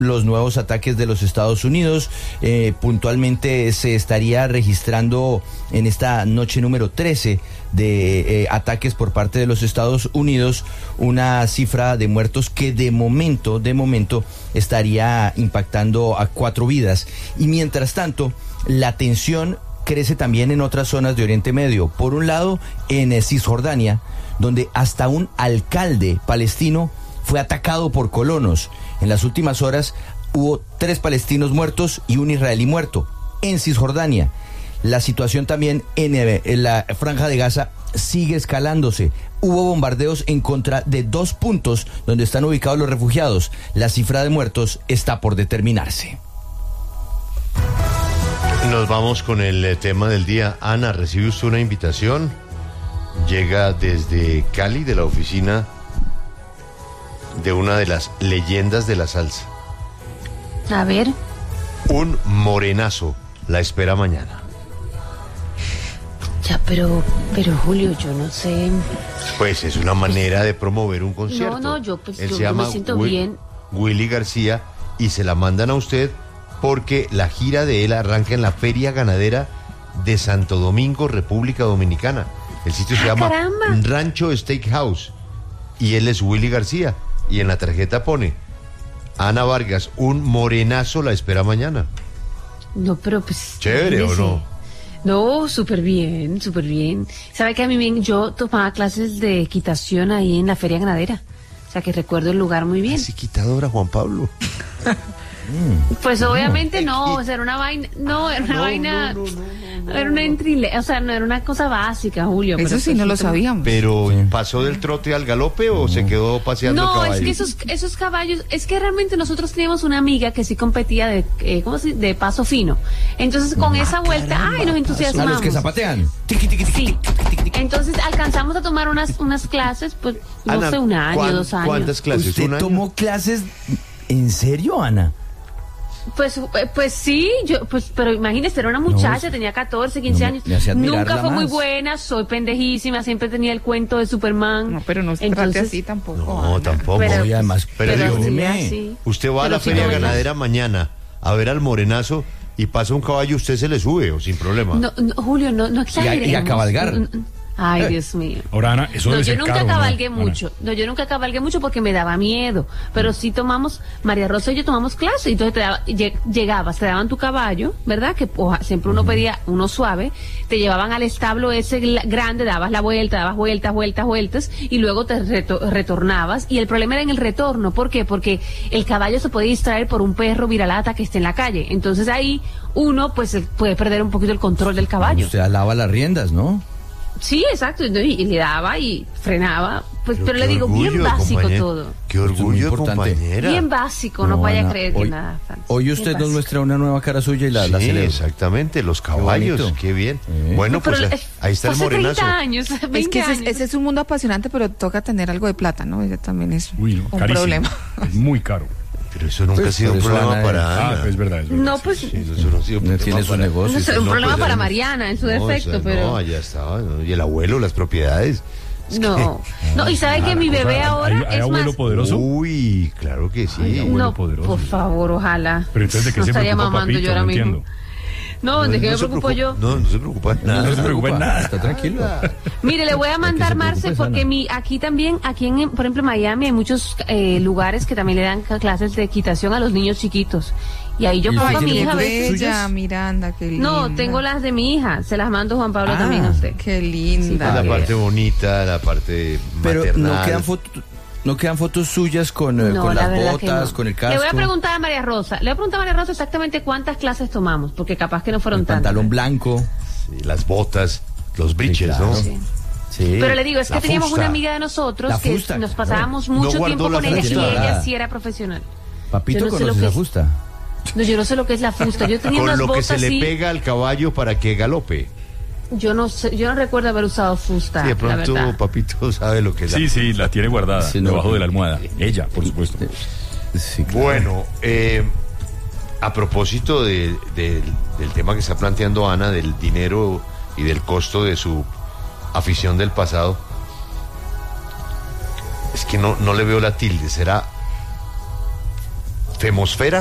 los nuevos ataques de los Estados Unidos. Puntualmente se estaría registrando en esta noche número 13 de ataques por parte de los Estados Unidos una cifra de muertos que de momento estaría impactando a 4 vidas. Y mientras tanto, la tensión crece también en otras zonas de Oriente Medio. Por un lado, en Cisjordania, donde hasta un alcalde palestino fue atacado por colonos. En las últimas horas hubo 3 palestinos muertos y un israelí muerto en Cisjordania. La situación también en la Franja de Gaza sigue escalándose. Hubo bombardeos en contra de 2 puntos donde están ubicados los refugiados. La cifra de muertos está por determinarse. Nos vamos con el tema del día. Ana, ¿recibe usted una invitación? Llega desde Cali, de la oficina de una de las leyendas de la salsa. A ver. Un morenazo la espera mañana. Ya, pero Julio, yo no sé. Pues es una manera de promover un concierto. Yo se llama me siento bien. Willy García, y se la mandan a usted porque la gira de él arranca en la Feria Ganadera de Santo Domingo, República Dominicana. El sitio se llama Rancho Steakhouse y él es Willy García. Y en la tarjeta pone: Ana Vargas, un morenazo la espera mañana. No, pero pues... ¿Chévere o no? No, súper bien, súper bien. ¿Sabe que a mí yo tomaba clases de equitación ahí en la Feria Ganadera? O sea que recuerdo el lugar muy bien. Así quitadora, Juan Pablo. Pues obviamente no, o sea, era una vaina, era una entrile, o sea, no era una cosa básica, Julio. Eso sí no lo sabíamos. Pero ¿pasó del trote al galope o se quedó paseando el caballo? No, es que esos caballos, es que realmente nosotros teníamos una amiga que sí competía de paso fino. Entonces con esa vuelta, nos entusiasmamos. ¿A los que zapatean? Sí. Entonces alcanzamos a tomar unas clases, pues, no sé, un año, 2 años. ¿Cuántas clases? ¿Usted tomó clases? ¿En serio, Ana? Pues sí, pero imagínese, era una muchacha, tenía 14, 15 años. Nunca fue muy buena, soy pendejísima, siempre tenía el cuento de Superman. No, pero no se trate así tampoco. No, Ana. tampoco. Pero, y además, usted va a la Feria Ganadera mañana a ver al morenazo y pasa un caballo, usted se le sube o sin problema. No, Julio, no exageremos. Y a cabalgar. Ay, Dios mío. Ahora, Ana, eso debe ser caro, yo nunca cabalgué mucho porque me daba miedo, pero sí tomamos, María Rosa y yo tomamos clase, y entonces llegabas, te daban tu caballo, ¿verdad? Que siempre uno pedía uno suave, te llevaban al establo ese grande, dabas la vuelta, dabas vueltas, y luego te retornabas, y el problema era en el retorno. ¿Por qué? Porque el caballo se puede distraer por un perro viralata que esté en la calle, entonces ahí uno pues puede perder un poquito el control del caballo. Usted alaba las riendas, ¿no? Sí, exacto, y le daba y frenaba, pues, pero le digo, bien básico todo. Qué orgullo, compañera. Bien básico, no vaya a creer que nada. Hoy usted nos muestra una nueva cara suya y la celebra. Exactamente, los caballos, qué bien. Bueno, pues ahí está el morenazo. 30 años, 20 es que años. ese es un mundo apasionante, pero toca tener algo de plata, ¿no? Ese también es un problema. Es muy caro. Pero eso nunca ha sido un problema para Ana. Es verdad. No, pues... Sí, eso no ha sido un problema tiene su negocio. Es un problema para Mariana, en su defecto, pero... No, allá estaba. Y el abuelo, las propiedades. No, y sabe que mi bebé ahora ¿Hay es abuelo más... poderoso? Uy, claro que sí. No, poderoso. Por favor, ojalá. Pero entonces, ¿de qué se preocupa mamando Papito? yo ahora No mismo. entiendo. No, ¿de qué me preocupo yo? No se preocupa nada. No se preocupa en nada. Está tranquilo. Mire, le voy a mandar, Marce, porque aquí también, por ejemplo, en Miami hay muchos lugares que también le dan clases de equitación a los niños chiquitos. Y ahí yo pongo a mi hija a veces. Bella, Miranda, qué linda. No, tengo las de mi hija, se las mando Juan Pablo también a usted. Qué linda. La parte bonita, la parte Pero maternal. no quedan fotos suyas con las botas, con el casco. Le voy a preguntar a María Rosa exactamente cuántas clases tomamos, porque capaz que no fueron tantas. Pantalón blanco. Sí, las botas, los breeches, claro. ¿no? Sí. Pero le digo, es que teníamos fusta. una amiga de nosotros que fusta, nos pasábamos mucho tiempo con ella y ella sí era profesional. Papito conoce la fusta. No, yo no sé lo que es la fusta. Yo tenía Con unas lo que botas se le así. pega al caballo para que galope. Yo no sé, yo no recuerdo haber usado fusta. Sí, de pronto la verdad. Papito sabe lo que es. Sí, la tiene guardada debajo de la almohada. Ella, por supuesto. Sí, claro. Bueno, a propósito del tema que está planteando Ana, del dinero y del costo de su afición del pasado, es que no le veo la tilde. ¿Será Femosfera